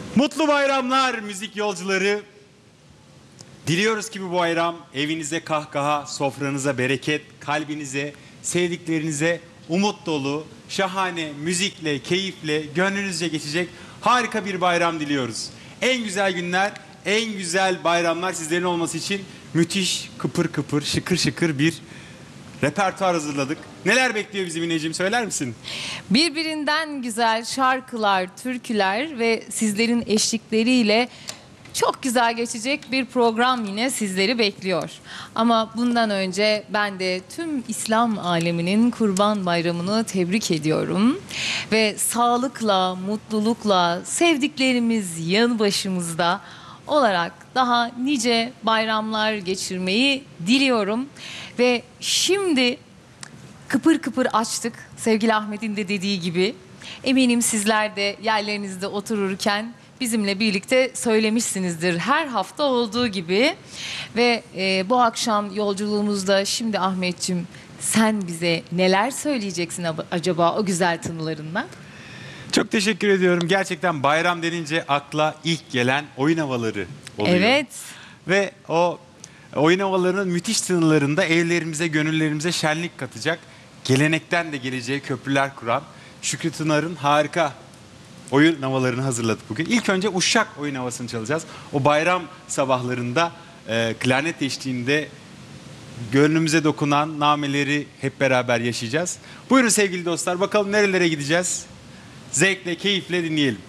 Mutlu bayramlar müzik yolcuları. Diliyoruz ki bu bayram evinize kahkaha, sofranıza bereket, kalbinize, sevdiklerinize umut dolu, şahane müzikle, keyifle, gönlünüzce geçecek harika bir bayram diliyoruz. En güzel günler, en güzel bayramlar sizlerin olması için müthiş, kıpır kıpır, şıkır şıkır bir repertuar hazırladık. Neler bekliyor bizi Mineciğim, söyler misin? Birbirinden güzel şarkılar, türküler ve sizlerin eşlikleriyle çok güzel geçecek bir program yine sizleri bekliyor. Ama bundan önce ben de tüm İslam aleminin Kurban Bayramı'nı tebrik ediyorum. Ve sağlıkla, mutlulukla, sevdiklerimiz yanı başımızda olarak daha nice bayramlar geçirmeyi diliyorum. Ve şimdi kıpır kıpır açtık sevgili Ahmet'in de dediği gibi. Eminim sizler de yerlerinizde otururken bizimle birlikte söylemişsinizdir her hafta olduğu gibi. Ve bu akşam yolculuğumuzda şimdi Ahmetciğim sen bize neler söyleyeceksin acaba o güzel tınılarından? Çok teşekkür ediyorum. Gerçekten bayram denince akla ilk gelen oyun havaları oluyor. Evet. Ve o oyun havalarının müthiş tınılarında evlerimize, gönüllerimize şenlik katacak, gelenekten de geleceğe köprüler kuran Şükrü Tınar'ın harika oyun havalarını hazırladık bugün. İlk önce Uşak oyun havasını çalacağız. O bayram sabahlarında klarnet eşliğinde gönlümüze dokunan nameleri hep beraber yaşayacağız. Buyurun sevgili dostlar, bakalım nerelere gideceğiz? Zevkle, keyifle dinleyelim.